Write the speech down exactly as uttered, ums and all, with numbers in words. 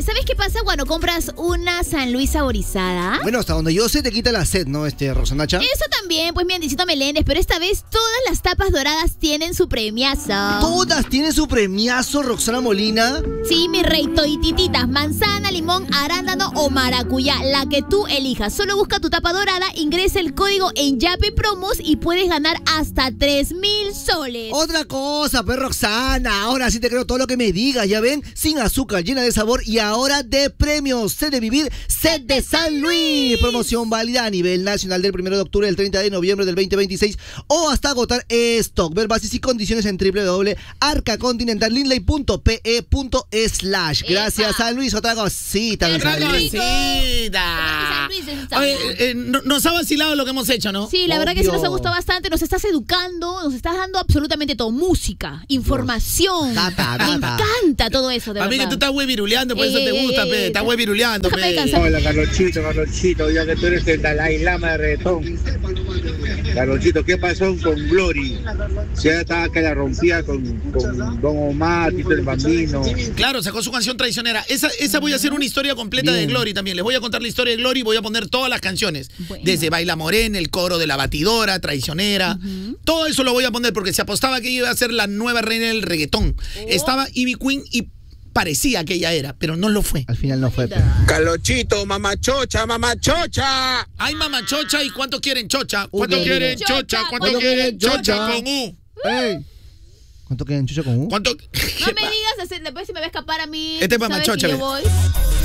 Oye, ¿sabes qué pasa cuando compras una San Luis saborizada? Bueno, hasta donde yo sé te quita la sed, ¿no, este, Rosanacha? Eso también, pues mi Andicito Meléndez, pero esta vez todas las tapas doradas tienen su premiazo. ¿Todas tienen su premiazo, Roxana Molina? Sí, mi rey, toitititas, manzana, limón, arándano o maracuyá, la que tú elijas. Solo busca tu tapa dorada, ingresa el código en Yape Promos y puedes ganar hasta tres mil soles. Otra cosa, pues, Roxana, ahora sí te creo todo lo que me digas, ya ven, sin azúcar, llena de sabor y ahora de premios. Sed de vivir, sed de San Luis. Promoción válida a nivel nacional del primero de octubre al treinta de noviembre del veinte veintiséis o hasta agotar stock. Ver bases y condiciones en doble u doble u doble punto arca continental linley punto pe punto slash. Gracias, San Luis. Otra cosita, mi Otra San Luis. cosita. Oye, eh, no- nos ha vacilado lo que hemos hecho, ¿no? Sí, la verdad que sí nos ha Obvio. gustado bastante. Nos estás educando, nos estás dando absolutamente todo. Música, información. Data, Me data. encanta todo eso, de A mí que verdad. tú estás hueviruleando, por eso Ey, te ey, gusta, ey, pe. ey, Estás ey. hueviruleando, Déjame pe. descansar. Hola, Carlonchito, Carlonchito, ya que tú eres el Dalai Lama de reggaetón. Carlonchito, ¿qué pasó con Glory? Si ella estaba que la rompía con, con Don Omar, Tito el Bambino. Claro, sacó su canción traicionera. Esa, esa voy a hacer una historia completa de Bien. Glory también. Les voy a contar la historia de Glory y voy a poner todas las canciones. Bueno. Desde Baila Morena, el coro de la batidora, traicionera. Todo eso lo voy a poner porque se apostaba que iba a ser la nueva reina del reggaetón. Estaba Ivy Queen y parecía que ella era, pero no lo fue. Al final no fue. pe. Carlonchito, mamachocha, mamachocha. Ay, mamá chocha, ¿y cuánto quieren chocha? ¿Cuánto Uy, quieren chocha, chocha? ¿Cuánto ¿cuánto quieren quieren chocha chocha? con U? Ey. ¿Cuánto quedan chucha con U? ¿Cuánto? No me digas, así, después si me va a escapar a mí. Este es sabes mamachocha, que yo ve. voy.